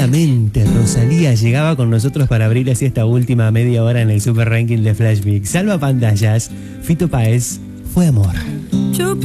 Efectivamente, Rosalía llegaba con nosotros para abrir así esta última media hora en el Super Ranking de Flashback. Salva pantallas, Fito Páez, Fue amor.